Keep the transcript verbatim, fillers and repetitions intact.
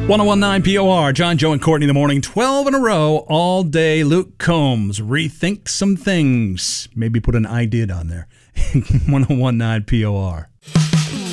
ten nineteen P O R, John, Joe, and Courtney in the morning, twelve in a row, all day. Luke Combs, rethink some things. Maybe put an I did on there. ten nineteen P O R.